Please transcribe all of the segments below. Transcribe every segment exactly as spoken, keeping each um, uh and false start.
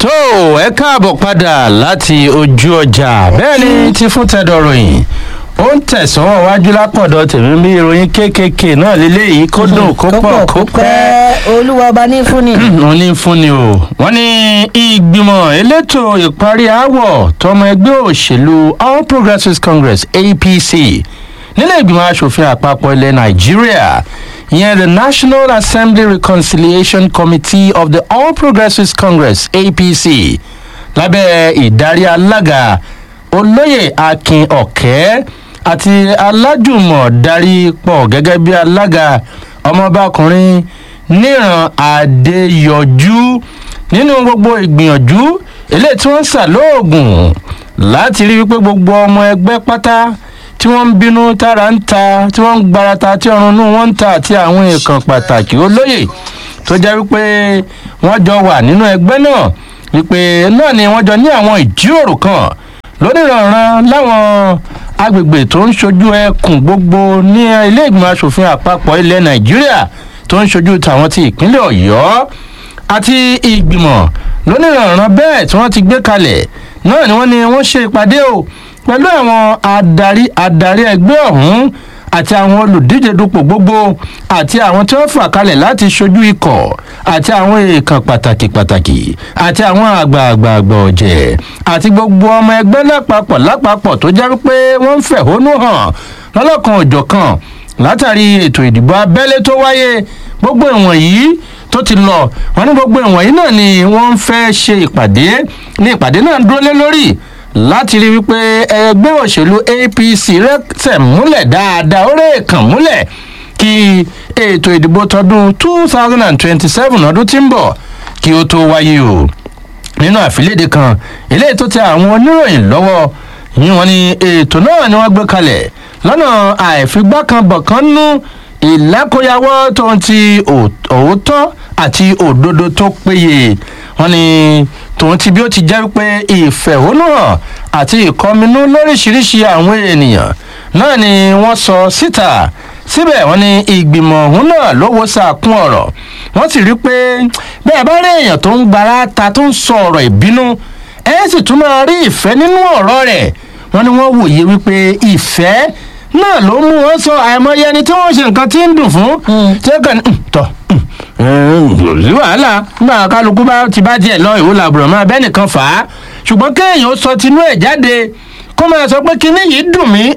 tó ẹ káàbọ̀ padà láti ojú ọjà bẹ́ẹ̀ ni ti fún tẹ́dọ̀ròyìn ó ń tẹ̀sán wájú lápọ̀dọ̀ tèmi bí ìròyìn kéékèèké náà lélẹ́yìí kó dùn kó pọ̀ kó pẹ́. olúwa ọba ní fúnni. ó ní fúnni o wọ́n ní ìgbìmọ̀ elétò ìparí aáwọ̀ tọmọ ẹgbẹ́ òṣèlú all progressives congress A P C nílé ìgbìmọ̀ asòfin àpapọ̀ ilẹ̀ nàìjíríà ìyẹn the national assembly reconciliation committee of the all progressives congress A P C lábẹ́ ìdarí alága olóyè akin ọ̀kẹ́ àti alájùmọ̀ darí pọ̀ gẹ́gẹ́ bí alága ọmọbakùnrin níran adéyọjú nínú gbogbo ìgbìyànjú eléyìí tí wọ́n ń ṣàlóògùn láti rí wípé gbogbo ọmọ ẹgbẹ́ pátá tí wọ́n ń bínú tára ń ta tí wọ́n ń gbarata tí ọrùn inú wọn ń ta àti àwọn èèkàn pàtàkì olóyè tó jẹ́ wípé wọ́n jọ wà nínú ẹgbẹ́ náà wípé náà ni wọ́n jọ ní àwọn ìjíròrò kan lóníranran láwọn agbègbè tó ń ṣojú ẹkùn gbogbo ní ilé ìgbìmọ̀ asòfin àpapọ̀ ilẹ̀ nàìjíríà tó ń ṣojú tàwọn ti ìpínlẹ̀ ọ̀yọ́ àti ìgbìmọ̀ lóníranran bẹ́ẹ̀ tí wọ́n ti gbé kalẹ̀ náà ni wọ́n ní wọ́n ṣe ìpàdé o pẹ̀lú àwọn adarí adarí ẹgbẹ́ ọ̀hún àti àwọn olùdíje dupò gbogbo àti àwọn tí wọ́n fà kalẹ̀ láti ṣojú ikọ̀ àti àwọn èèkàn pàtàkì pàtàkì àti àwọn àgbààgbà ọ̀jẹ̀ àti gbogbo ọmọ ẹgbẹ́ lápapọ̀ lápapọ̀ tó jẹ́ pé wọ́n ń fẹ̀hónú hàn lọ́lọ́kan òjọ̀kan látàrí ètò ìdìbò abẹ́lé tó wáyé gbogbo ìwọ̀n yìí tó ti lọ wọn ní gbogbo ìwọ̀n yìí náà ni wọ́n ń fẹ́ ṣe ìpàdé ní ìpàdé náà dúró lé lórí láti rí wípé ẹgbẹ́ òṣèlú A P C rẹ́sẹ̀ múlẹ̀ dáadáa ó rẹ̀ kàn múlẹ̀ kí ètò ìdìbò tọdún two thousand twenty seven ọdún tí ń bọ̀ kí ó tó wáyé o nínú àfilédè kan eléyìí tó tẹ àwọn oníròyìn lọ́wọ́ yìí wọ́n ní ètò náà ni wọ́n gbé kalẹ̀ lọ́nà àìfigbákanbọ̀kánú ìlákòyàwó tó ń ti òótọ́ àti òdodo tó péye wọ́n ní tòun ti bí ó ti jẹ́ pé ìfẹ̀hónúhàn àti ìkọminú lóríṣiríṣi àwọn ènìyàn náà ni wọ́n sọ síta síbẹ̀ wọ́n ní ìgbìmọ̀ ọ̀hún náà ló wo sàkún ọ̀rọ̀ wọ́n sì rí pé bẹ́ẹ̀ bá rí èèyàn tó ń gbára ta tó ń sọ ọ̀rọ̀ ìbínú ẹ sì tún máa rí ìfẹ́ nínú ọ̀rọ̀ rẹ̀ wọ́n ní wọ́n wòye wípé ìfẹ́ náà ló mú wọn sọ àìmọye ẹni tí wọ́n ṣe nǹkan tí ń dùn fún tí ó kàn tọ̀ sí wàhálà nígbà kálukú bá ti bá tiẹ̀ lọ ìwò làbùrọ̀ máa bẹ́ẹ̀ nìkan fà á ṣùgbọ́n kéèyàn sọ tinú ẹ̀ jáde kó máa sọ pé kinní yìí dùn mí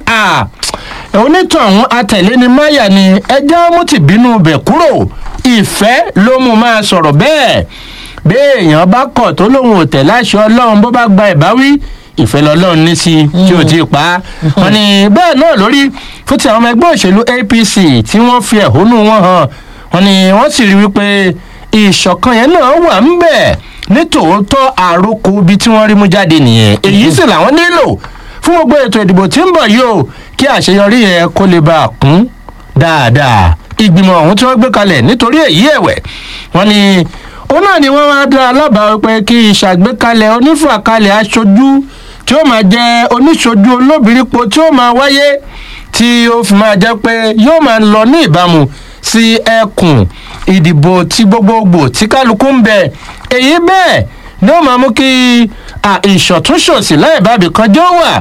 onítọ̀hún atẹ̀lé ni máyà ni ẹjẹ́ mú ti bínú bẹ̀ kúrò ìfẹ́ ló mú máa sọ̀rọ̀ bẹ́ẹ̀ béèyàn bá kọ̀ tó lóun ò tẹ̀ láṣẹ ọlọ́run bó bá gba ìbáwí ìfẹ́ lọ́lọ́run ní sí tí ò tí ì pa á wọn ni bẹ́ẹ̀ náà lórí fún ti àwọn ọmọ ẹgbẹ́ òṣèlú A P C tí wọ́n fi ẹ̀hónú wọn hàn wọn ni wọ́n sì rí wípé ìṣọ̀kan yẹn náà wà ń bẹ̀ ní tòótọ́ àròkọ ibi tí wọ́n rí mú jáde nìyẹn èyí sì làwọn nílò fún gbogbo ètò ìdìbò tí ń bọ̀ yìí o kí àṣeyọrí yẹn kó lè bá a kún dáadáa ìgbìmọ̀ ọ̀hún tí wọ́n gbé kalẹ̀ nítorí èyí ẹ̀wẹ̀ wọ́n ní òun náà ni wọ́n wá dá alábàá pé kí ìṣàgbékalẹ̀ onífàkalẹ̀ aṣojú tí ó máa jẹ́ oníṣojú olóbìrípo tí ó máa wáyé tí ó fi máa jẹ́ pé yóò máa lọ ní ìbámu sí ẹkùn ìdìbò tí gbogbogbò tí kálukú ń bẹ èyí bẹ́ẹ̀ ni ó máa mú kí ìṣọ̀túnṣòsì láìbábì kan jọ wà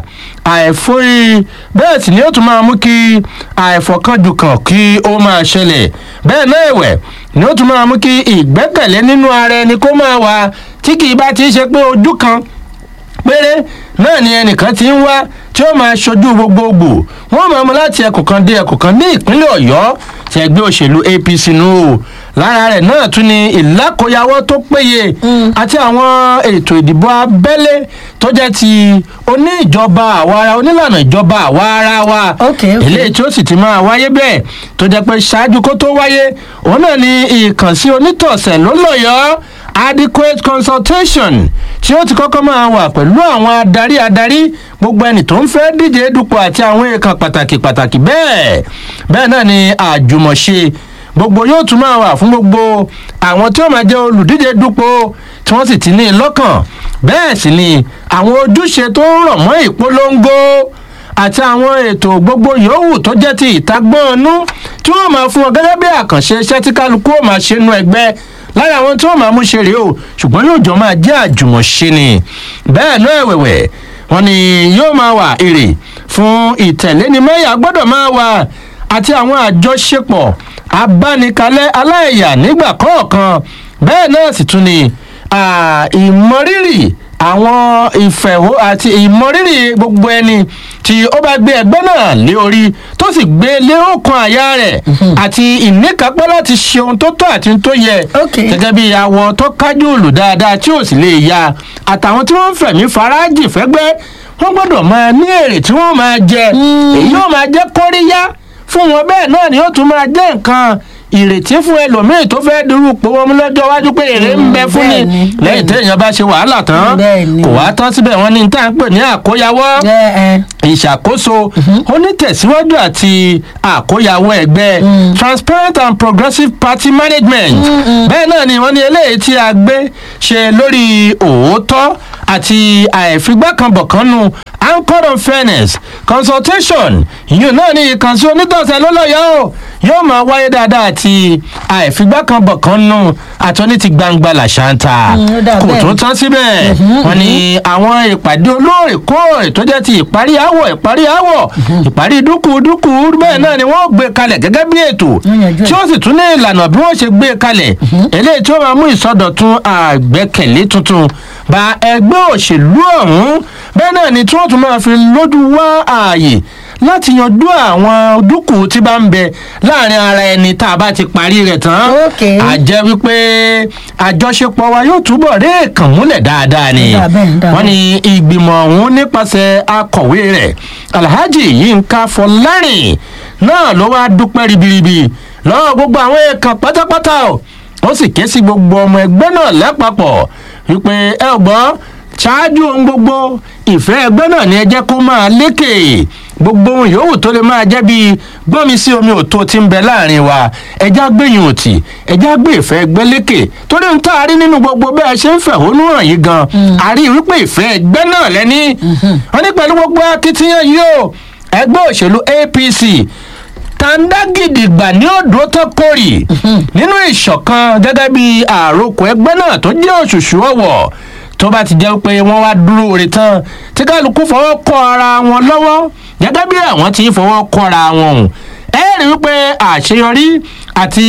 àìfòrí bẹ́ẹ̀ sì ni ó tún máa mú kí àìfọ̀kànjùkàn kí ó máa ṣẹlẹ̀ bẹ́ẹ̀ náà ẹ̀wẹ̀ ni ó tún máa mú kí ìgbẹ́kẹ̀lé nínú ara ẹni kó máa wà tí kì í bá ti ṣe pé ojú kan péré náà ni ẹnìkan ti ń wá tí ó máa ṣojú gbogbogbò wọn máa mú láti ẹkùn kan dé ẹkùn kan ní ìpínlẹ̀ ọ̀yọ́ tí ẹgbẹ́ òṣèlú A P C nù o lára rẹ̀ náà tún ni ìlákòyàwó tó péye àti àwọn ètò ìdìbò abẹ́lé tó jẹ́ ti oníjọba àwara onílànà ìjọba àwara wa eléyìí tí ó sì ti máa wáyé bẹ́ẹ̀ tó jẹ́ pé ṣáájú kó tó wáyé òun náà ni ìkànsí onítọ̀sẹ̀ ló lọ́yọ̀ọ́ adequate consultation tí ó ti kọ́kọ́ máa wà pẹ̀lú àwọn adarí adarí gbogbo ẹni tó ń fẹ́ díje dupò àti àwọn èèkàn pàtàkì pàtàkì bẹ́ẹ̀ bẹ́ẹ̀ náà ni àjùmọ̀ṣe gbogbo yóò tún máa wà fún gbogbo àwọn tí ó máa jẹ́ olùdíje dupò tí wọ́n sì ti ní lọ́kàn bẹ́ẹ̀ sì ni àwọn ojúṣe tó ń rọ̀ mọ́ ìpolongo àti àwọn ètò gbogbo yòówù tó jẹ́ ti ìtagbọ́nú tí wọ́n máa fún ọ gẹ́gẹ́ bí àkànṣe iṣẹ́ tí kálukú ó máa ṣe nú ẹgbẹ́ lára àwọn tí wọ́n máa mú ṣe rèé o ṣùgbọ́n yóò jọ máa jẹ́ àjùmọ̀ṣe ni bẹ́ẹ̀ náà ẹ̀wẹ̀wẹ̀ wọn ni yóò máa wà èrè fún ìtẹ̀lénímẹ́yà gbọ́dọ̀ máa wà àti àwọn àjọṣepọ̀ abánikalẹ̀ aláìyà nígbà kọ̀ọ̀kan bẹ́ẹ̀ náà sì tún ni ìmọrírì àwọn ìfẹ̀hó àti ìmọrírì gbogbo ẹni tí ó bá gbé ẹgbẹ́ náà lé orí tó sì gbé lé ọkàn àyà rẹ̀ àti ìníkápẹ́ láti ṣe ohun tó tọ́ àti tó yẹ gẹ́gẹ́ bí awọ tó kájú òlù dáadáa tí ò sì lè ya àtàwọn tí wọ́n ń fẹ̀mí farajì fẹ́gbẹ́ wọ́n gbọ́dọ̀ máa ní èrè tí wọ́n máa jẹ èyí yóò máa jẹ́ kóríyá fún wọn bẹ́ẹ̀ náà ni ó tún máa jẹ́ nǹkan ìrètí fún ẹlòmíì tó fẹ́ dúró pé wọn mú lọ́jọ́ iwájú pé èrè ń bẹ fún ni lẹ́yìn téèyàn bá ṣe wàhálà tán kò wá tán síbẹ̀ wọ́n ní tá à ń pè ní àkóyawọ́ ìṣàkóso onítẹ̀síwájú àti àkóyawọ́ ẹgbẹ́ transparent and progressive party management bẹ́ẹ̀ náà ni wọ́n ní eléyìí tí a gbé ṣe lórí òótọ́ àti àìfigbákanbọ̀kánu anchor on fairness consultation ìyún náà ní ìkànsí onítọ̀sẹ̀ lọ́lọ́yọ̀ o yóò máa wáyé dáadáa àti àìfigbákanbọ̀kánu àtọ́ní ti gbangba làṣántà kò tó tán síbẹ̀ wọ́n ní àwọn ìpàdé olóòrèkóòrè tó jẹ́ ti ìparí àwọ̀ ìparí àwọ̀ ìparí dúkùdúkù bẹ́ẹ̀ náà ni wọ́n gbé kalẹ̀ gẹ́gẹ́ bí ètò tí ó sì tún ní ìlànà bí wọ́n ṣe gbé kalẹ̀ eléyìí tí ó máa mú ìsọdọ̀tun àgbẹ̀kẹ̀lé tuntun bá ẹgbẹ́ òṣèlú ọ̀hún bẹ́ẹ̀ náà ni tí wọ́n tún máa fi lójú wá ààyè láti yanjú àwọn dúkù tí bá ń bẹ láàrin ara ẹni tá a bá ti parí rẹ̀ tán a jẹ́ wípé àjọṣepọ̀ wa yóò túbọ̀ rí èèkàn múlẹ̀ dáadáa ni wọ́n ní ìgbìmọ̀ ọ̀hún nípasẹ̀ akọ̀wé rẹ̀ alhaji yinka fọlárìn náà ló wá dúpẹ́ ribiribi lọ́wọ́ gbogbo àwọn èèkàn pátápátá ó sì ké sí gbogbo ọmọ ẹgbẹ́ náà lápapọ̀ wípé ẹ gbọ́ ṣáájú ohun gbogbo ìfẹ́ ẹgbẹ́ náà ni ẹ jẹ́ kó máa lékè gbogbo ohun yòówù tó lè máa jẹ́ bíi gbọ́nmi sí omi òtó tí ń bẹ láàrin wa ẹja gbẹ̀yìn òtì ẹja gbé ìfẹ́ ẹgbẹ́ lékè torí ń tá a rí nínú gbogbo bẹ́ẹ̀ ṣe ń fẹ̀hónú hàn yìí gan a rí wípé ìfẹ́ ẹgbẹ́ náà lẹ́ni wọ́n ní pẹ̀lú gbogbo akitiyan yìí o ẹgbẹ́ òṣèlú a p c tàǹdàgìdìgbà ní òdò tó kórì nínú ìṣọ̀kan gẹ́gẹ́ bí àròkọ ẹgbẹ́ náà tó jẹ́ òṣùṣù ọ̀wọ̀ tó bá ti jẹ́ pé wọ́n wá dúró rè tán tí kálukú fọwọ́ kọ́ ara wọn lọ́wọ́ gẹ́gẹ́ bí àwọn tí fọwọ́ kọ́ra wọn hùn ẹ rí wípé àṣeyọrí àti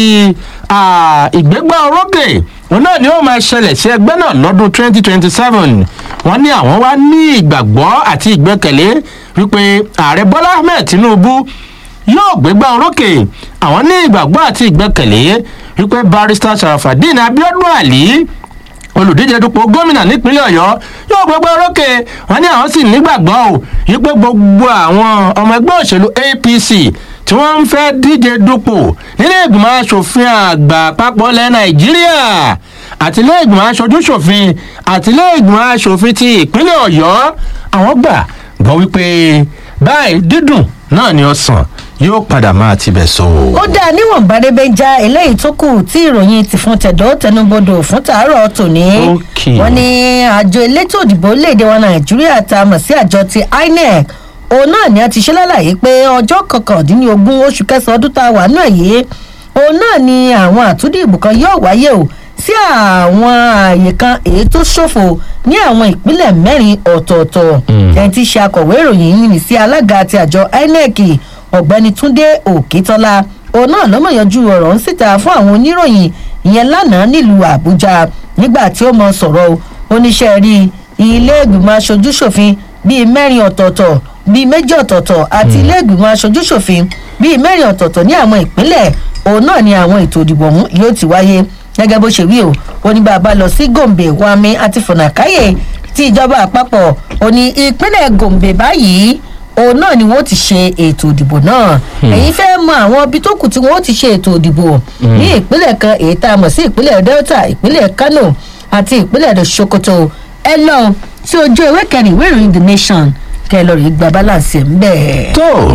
ìgbégbá orókè òun náà ni ó máa ṣẹlẹ̀ sí ẹgbẹ́ náà lọ́dún twenty twenty seven wọ́n ní àwọn wá ní ìgbàgbọ́ àti ìgbẹ́kẹ̀lé wípé ààrẹ bọ́lá ahmed tinubu yóò gbégbá orókè àwọn ní ìgbàgbọ́ àti ìgbẹ́kẹ̀lé wípé barrister sharafadeen abiodun ali olùdíje dupò gómìnà nípínlẹ̀ ọ̀yọ́ yóò gbégbá orókè wọn ní àwọn sì nígbàgbọ́ ò wípé gbogbo àwọn ọmọ ẹgbẹ́ òṣèlú a p c tí wọ́n ń fẹ́ díje dupò nílé ìgbìmọ̀ asòfin àgbà àpapọ̀ ilẹ̀ nàìjíríà àti ilé ìgbìmọ̀ aṣojúṣòfin àti ilé ìgbìmọ̀ asòfin ti ìpínlẹ̀ ọ̀yọ́ àwọn gbà gbọ́ wípé báyìí dídùn náà ni ọsàn yóò padà máa tibẹ̀ so. ó dáa níwọ̀n bàdébẹ́ já eléyìí tó kù tí ìròyìn ti fún tẹ̀dọ́ tẹnubodò fún tàárọ̀ tòní. wọ́n ní àjọ elétò òdìbò léde wa nàìjíríà tá a mọ̀ sí àjọ ti inec òun náà ni a ti ṣe lálàyé pé ọjọ́ kọkàndínlógún oṣù kẹsàn-án ọdún tá a wà náà yìí òun náà ni àwọn àtúndì ìbò kan yóò wáyé o sí àwọn ààyè kan èyí tó ṣòfò ní àwọn ìpínlẹ̀ mẹ́rin ọ̀tọ̀ọ̀tọ̀ ẹni tí ṣe akọ̀wé ìròyìn yìí ní sí alága àti àjọ inec ọ̀gbẹ́ni túndé òkìtọ́lá òun náà lọ́mọ yanjú ọ̀rọ̀ ń síta fún àwọn oníròyìn ìyẹn lánàá nílùú àbújá nígbà tí ó mọ sọ̀rọ̀ oníṣẹ́ rí ilé ìgbìmọ̀ aṣojúṣòfin bíi mẹ́rin ọ̀tọ̀ọ̀tọ̀ bíi méjì ọ̀tọ̀ọ̀tọ̀ àti ilé ìgbìmọ̀ aṣojúṣòfin bíi mẹ́rin ọ̀tọ̀ọ̀tọ̀ ní àwọn ìpínlẹ̀ òun náà ni àwọn ètò ìdìbò ọ̀hún yóò ti wáyé gẹ́gẹ́ bó ṣe wí o ó ní bàbá lọ sí gombe wami àti fọ̀nàkáyè tí ìjọba àpapọ̀ ò ní ìpínlẹ̀ gombe báyìí òun náà ni wọ́n ti ṣe ètò ìdìbò náà èyí fẹ́ mọ àwọn ibi tó kù tí wọ́n ti ṣe ètò ìdìbò ní ìpínlẹ̀ kan èyí tá a mọ̀ sí ìpínlẹ̀ delta ìpínlẹ̀ kano àti ìpínlẹ̀ sokoto ẹ lọ sí ojú ewé kẹrin ìwé ìròyìn the nation kẹ lọ rí gba balance ẹ̀ ń bẹ̀. tó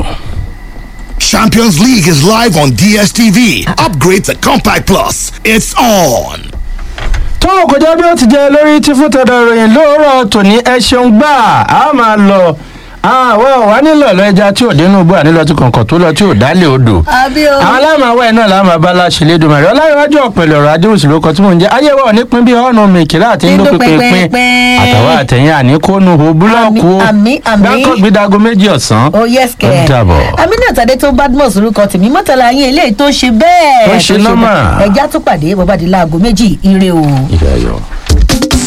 Champions League is live on D S T V. Upgrade to Compact Plus. It's on. tó kọjá bí ó ti jẹ lórí tí fún tẹ̀dọ̀ ìròyìn lóòrọ̀ tòní ẹ ṣeun gbà á máa lọ àwọn wà nílò ọ̀lọ́ ẹja tí ò dénú bó ànílọ tí kọ̀ǹkọ̀ tó lọ tí ò dálé odò. àwọn aláàmàwọ̀ ẹ̀ náà láàmà bá láṣẹ lédùmarè ọláyíwájú ọ̀pẹ̀lẹ̀ ọ̀rọ̀ adéhùsì ló kọ tí mò ń jẹ́ ayéwọ̀ nípín bí ọ̀nà mèkìlá àti ńlọ pínpín àtàwọn àtẹ̀yìn àníkónú o búlọ́ọ̀kù gbákọ̀ gbídago méjì ọ̀sán. ó yẹ sikẹ Aminat Adétó Badmus orúkọ tèmi mọ́tàlá yín eléyìí tó ṣe bẹ́ẹ̀ tó ṣe nọ́mà ẹja tó pàdé bọ́bá di láago méjì ire o. ìrẹ̀yọ̀.